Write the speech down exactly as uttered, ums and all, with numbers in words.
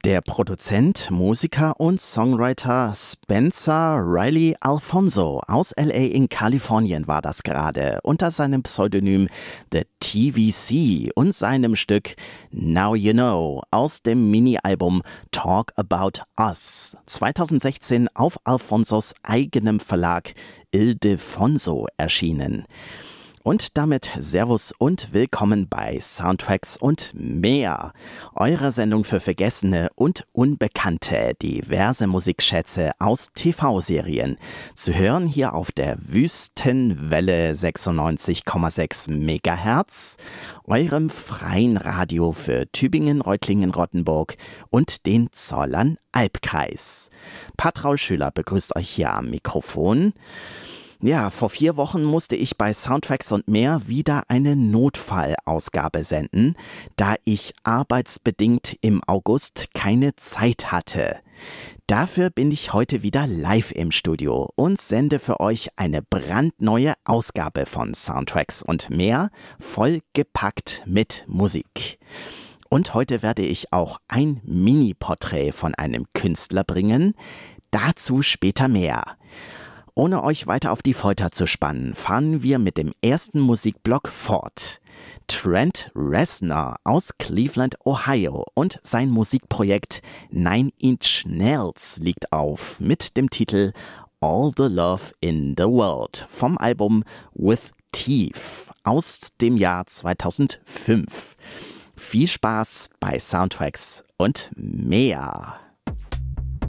Der Produzent, Musiker und Songwriter Spencer Riley Alfonso aus L A in Kalifornien war das gerade, unter seinem Pseudonym The T V C und seinem Stück Now You Know aus dem Mini-Album Talk About Us, zweitausendsechzehn auf Alfonsos eigenem Verlag Ildefonso erschienen. Und damit Servus und willkommen bei Soundtracks und mehr, eurer Sendung für vergessene und unbekannte diverse Musikschätze aus T V-Serien. Zu hören hier auf der Wüstenwelle sechsundneunzig Komma sechs Megahertz, eurem freien Radio für Tübingen, Reutlingen, Rottenburg und den Zollern-Albkreis. Patraul Schüler begrüßt euch hier am Mikrofon. Ja, vor vier Wochen musste ich bei Soundtracks und mehr wieder eine Notfallausgabe senden, da ich arbeitsbedingt im August keine Zeit hatte. Dafür bin ich heute wieder live im Studio und sende für euch eine brandneue Ausgabe von Soundtracks und mehr, vollgepackt mit Musik. Und heute werde ich auch ein Mini-Porträt von einem Künstler bringen, dazu später mehr. Ohne euch weiter auf die Folter zu spannen, fahren wir mit dem ersten Musikblock fort. Trent Reznor aus Cleveland, Ohio und sein Musikprojekt Nine Inch Nails liegt auf mit dem Titel All the Love in the World vom Album With Teeth aus dem Jahr zweitausendfünf. Viel Spaß bei Soundtracks und mehr.